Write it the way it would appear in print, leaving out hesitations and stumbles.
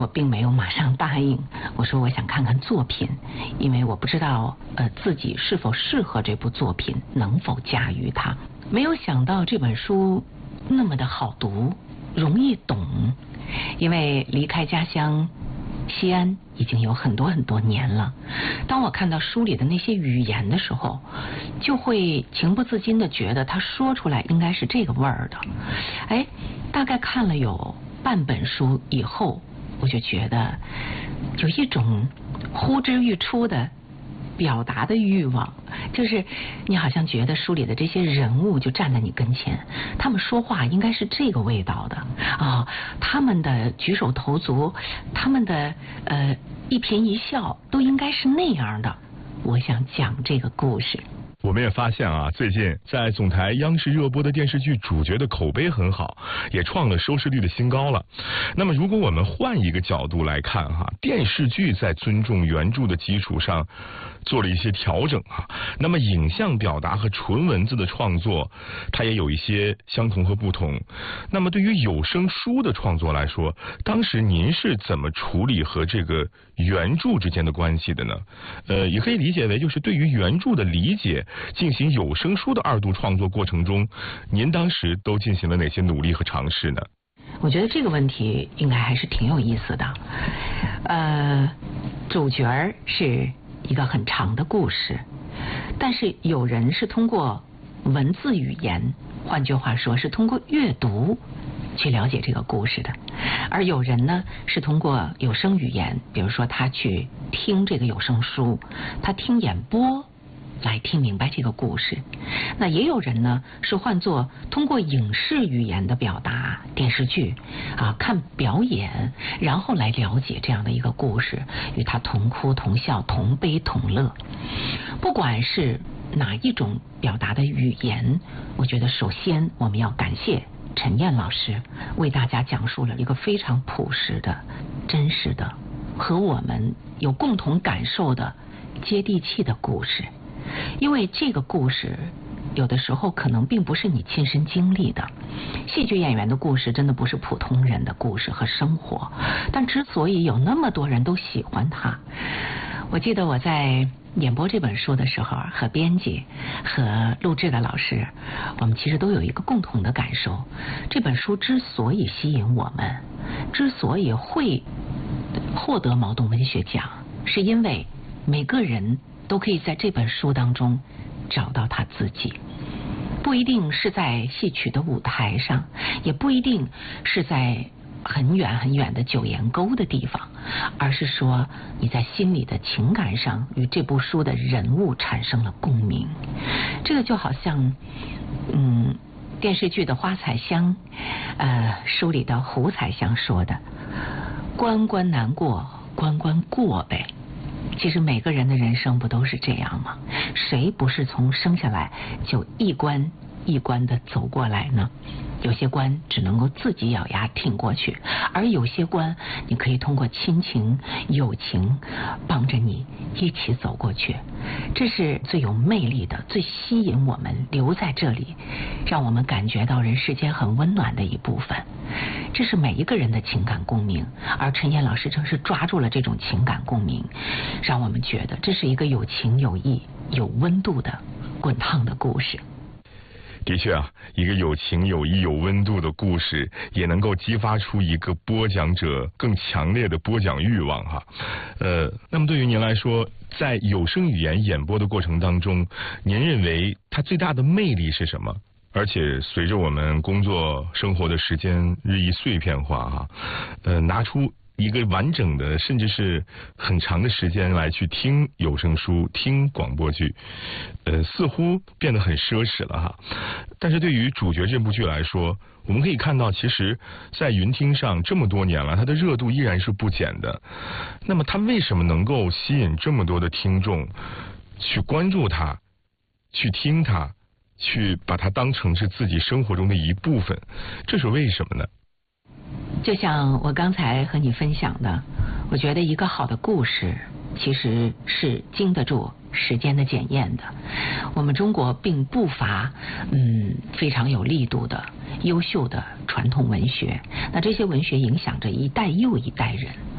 我并没有马上答应，我说我想看看作品，因为我不知道自己是否适合这部作品，能否驾驭它。没有想到这本书那么的好读，容易懂，因为离开家乡西安已经有很多年了。当我看到书里的那些语言的时候，就会情不自禁地觉得他说出来应该是这个味儿的。大概看了有半本书以后，我就觉得有一种呼之欲出的表达的欲望，就是你好像觉得书里的这些人物就站在你跟前，他们说话应该是这个味道的啊，他们的举手投足，他们的一颦一笑都应该是那样的。我想讲这个故事。 我们也发现啊，最近在总台央视热播的电视剧主角的口碑很好，也创了收视率的新高了。那么如果我们换一个角度来看哈，电视剧在尊重原著的基础上做了一些调整哈，那么影像表达和纯文字的创作它也有一些相同和不同。那么对于有声书的创作来说，当时您是怎么处理和这个原著之间的关系的呢？也可以理解为就是对于原著的理解进行有声书的二度创作过程中，您当时都进行了哪些努力和尝试呢？ 我觉得这个问题应该还是挺有意思的。主角是一个很长的故事，但是有人是通过文字语言，换句话说是通过阅读去了解这个故事的，而有人呢是通过有声语言，比如说他去听这个有声书，他听演播来听明白这个故事。那也有人呢是换作通过影视语言的表达，电视剧看表演，然后来了解这样的一个故事，与他同哭同笑，同悲同乐。不管是哪一种表达的语言，我觉得首先我们要感谢陈燕老师为大家讲述了一个非常朴实的、真实的和我们有共同感受的接地气的故事。因为这个故事有的时候可能并不是你亲身经历的，戏剧演员的故事真的不是普通人的故事和生活，但之所以有那么多人都喜欢它，我记得我在演播这本书的时候，和编辑和录制的老师，我们其实都有一个共同的感受，这本书之所以吸引我们，之所以会获得茅盾文学奖，是因为每个人都可以在这本书当中找到他自己，不一定是在戏曲的舞台上，也不一定是在很远的九岩沟的地方，而是说你在心里的情感上与这部书的人物产生了共鸣。这个就好像电视剧的花彩香，书里的胡彩香说的，关关难过关关过呗。其实每个人的人生不都是这样吗？谁不是从生下来就一关一关的走过来呢？有些关只能够自己咬牙挺过去，而有些关你可以通过亲情友情帮着你一起走过去。这是最有魅力的，最吸引我们留在这里，让我们感觉到人世间很温暖的一部分。这是每一个人的情感共鸣，而陈燕老师正是抓住了这种情感共鸣，让我们觉得这是一个有情有义有温度的滚烫的故事。 的确啊，一个有情有义有温度的故事，也能够激发出一个播讲者更强烈的播讲欲望哈。那么对于您来说，在有声语言演播的过程当中，您认为它最大的魅力是什么？而且随着我们工作生活的时间日益碎片化哈，拿出一个完整的甚至是很长的时间来去听有声书听广播剧，似乎变得很奢侈了哈。但是对于主角这部剧来说，我们可以看到其实在云听上这么多年了，它的热度依然是不减的。那么它为什么能够吸引这么多的听众去关注它，去听它，去把它当成是自己生活中的一部分，这是为什么呢？ 就像我刚才和你分享的，我觉得一个好的故事其实是经得住时间的检验的。我们中国并不乏非常有力度的优秀的传统文学，那这些文学影响着一代又一代人。